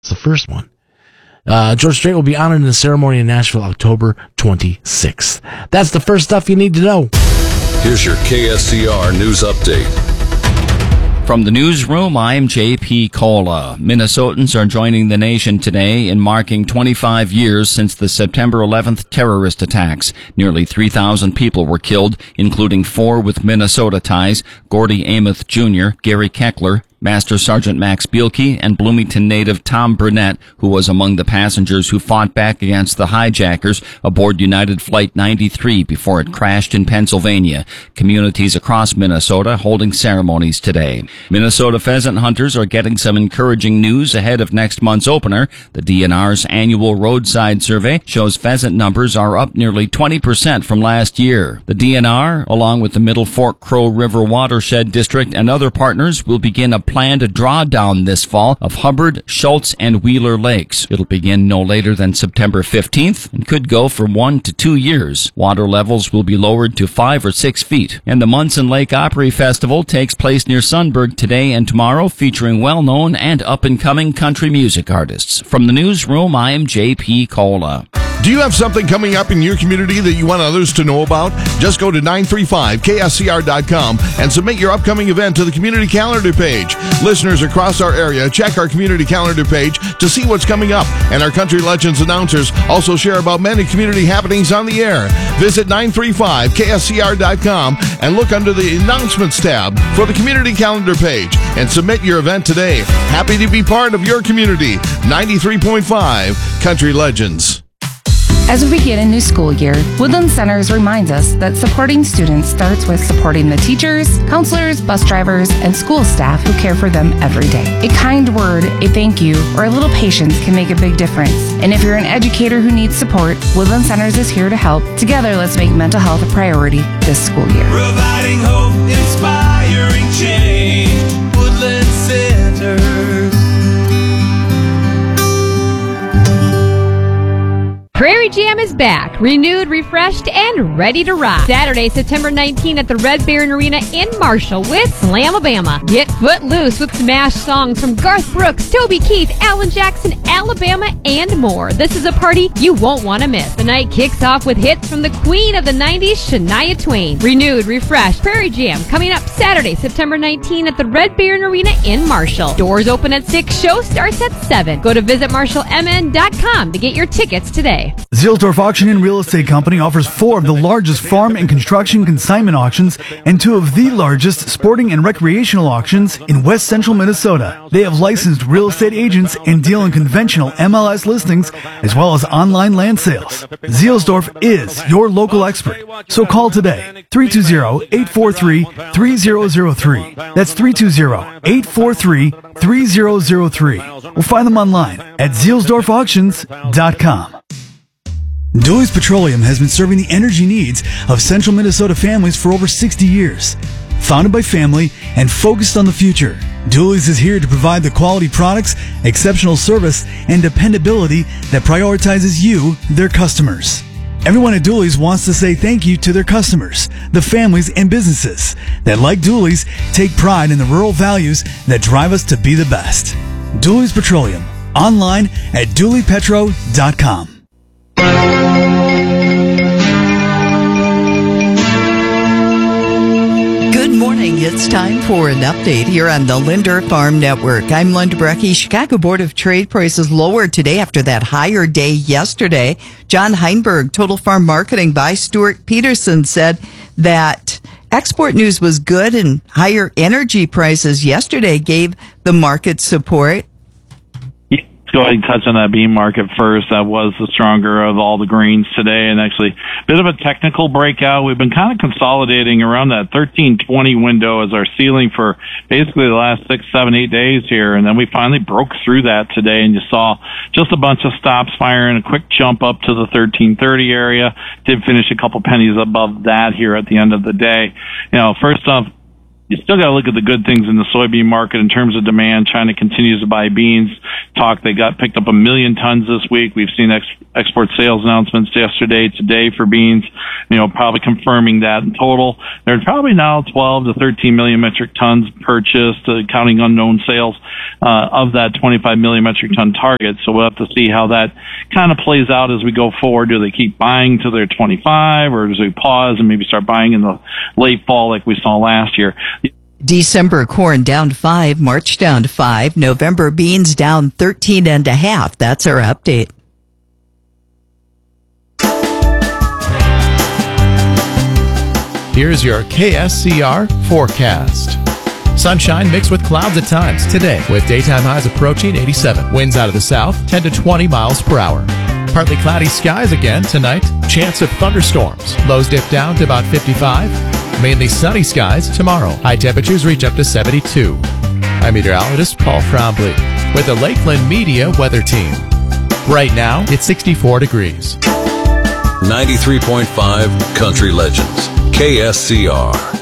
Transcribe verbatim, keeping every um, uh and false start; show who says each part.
Speaker 1: It's the first one. Uh, George Strait will be honored in the ceremony in Nashville, October twenty-sixth. That's the first stuff you need to know.
Speaker 2: Here's your K S C R News Update.
Speaker 3: From the newsroom, I'm J P Cola. Minnesotans are joining the nation today in marking twenty-five years since the September eleventh terrorist attacks. Nearly three thousand people were killed, including four with Minnesota ties: Gordy Amos Junior, Gary Keckler, Master Sergeant Max Bielke, and Bloomington native Tom Burnett, who was among the passengers who fought back against the hijackers aboard United Flight ninety-three before it crashed in Pennsylvania. Communities across Minnesota holding ceremonies today. Minnesota pheasant hunters are getting some encouraging news ahead of next month's opener. The D N R's annual roadside survey shows pheasant numbers are up nearly twenty percent from last year. The D N R, along with the Middle Fork Crow River Watershed District and other partners, will begin a planned drawdown this fall of Hubbard, Schultz, and Wheeler Lakes. It'll begin no later than September fifteenth and could go for one to two years. Water levels will be lowered to five or six feet. And the Munson Lake Opry Festival takes place near Sunburg today and tomorrow, featuring well-known and up-and-coming country music artists. From the newsroom, I am J P Cola.
Speaker 4: Do you have something coming up in your community that you want others to know about? Just go to nine three five K S C R dot com and submit your upcoming event to the community calendar page. Listeners across our area check our community calendar page to see what's coming up, and our Country Legends announcers also share about many community happenings on the air. Visit nine three five K S C R dot com and look under the Announcements tab for the community calendar page and submit your event today. Happy to be part of your community. ninety-three point five Country Legends.
Speaker 5: As we begin a new school year, Woodland Centers reminds us that supporting students starts with supporting the teachers, counselors, bus drivers, and school staff who care for them every day. A kind word, a thank you, or a little patience can make a big difference. And if you're an educator who needs support, Woodland Centers is here to help. Together, let's make mental health a priority this school year.
Speaker 6: Providing hope, inspiring change. Woodland Centers.
Speaker 7: Prairie Jam is back, renewed, refreshed, and ready to rock. Saturday, September nineteenth at the Red Baron Arena in Marshall with Slamabama. Get foot loose with smash songs from Garth Brooks, Toby Keith, Alan Jackson, Alabama, and more. This is a party you won't want to miss. The night kicks off with hits from the queen of the nineties, Shania Twain. Renewed, refreshed, Prairie Jam coming up Saturday, September nineteenth at the Red Baron Arena in Marshall. Doors open at six, show starts at seven. Go to visit marshall m n dot com to get your tickets today.
Speaker 8: Zielsdorf Auction and Real Estate Company offers four of the largest farm and construction consignment auctions and two of the largest sporting and recreational auctions in west central Minnesota. They have licensed real estate agents and deal in conventional M L S listings as well as online land sales. Zielsdorf is your local expert, so call today, three two zero, eight four three, three zero zero three. That's three two zero, eight four three, three zero zero three. Or find them online at zielsdorf auctions dot com. Dooley's Petroleum has been serving the energy needs of central Minnesota families for over sixty years. Founded by family and focused on the future, Dooley's is here to provide the quality products, exceptional service, and dependability that prioritizes you, their customers. Everyone at Dooley's wants to say thank you to their customers, the families and businesses that, like Dooley's, take pride in the rural values that drive us to be the best. Dooley's Petroleum, online at dooley petro dot com.
Speaker 9: Good morning. It's time for an update here on the Linder Farm Network. I'm Linda Brecky. Chicago Board of Trade prices lowered today after that higher day yesterday. John Heinberg, Total Farm Marketing by Stuart Peterson, said that export news was good and higher energy prices yesterday gave the market support.
Speaker 10: Go ahead and touch on that bean market first. That was the stronger of all the greens today, and actually a bit of a technical breakout. We've been kind of consolidating around that thirteen twenty window as our ceiling for basically the last six, seven, eight days here, and then we finally broke through that today, and you saw just a bunch of stops firing, a quick jump up to the thirteen thirty area. Did finish a couple pennies above that here at the end of the day. You know, first off, you still got to look at the good things in the soybean market in terms of demand. China continues to buy beans. Talk they got picked up a million tons this week. We've seen ex- export sales announcements yesterday, today for beans. You know, probably confirming that in total. There's probably now twelve to thirteen million metric tons purchased, uh, counting unknown sales uh, of that twenty-five million metric ton target. So we'll have to see how that kind of plays out as we go forward. Do they keep buying to their twenty-five, or does they pause and maybe start buying in the late fall like we saw last year?
Speaker 9: December corn down five, March down five, November beans down thirteen and a half. That's our update.
Speaker 11: Here's your K S C R forecast. Sunshine mixed with clouds at times today, with daytime highs approaching eighty-seven. Winds out of the south, ten to twenty miles per hour. Partly cloudy skies again tonight. Chance of thunderstorms. Lows dip down to about fifty-five. Mainly sunny skies tomorrow. High temperatures reach up to seventy-two. I'm meteorologist Paul Frombley with the Lakeland Media Weather Team. Right now, it's sixty-four degrees.
Speaker 2: ninety-three point five Country Legends, K S C R.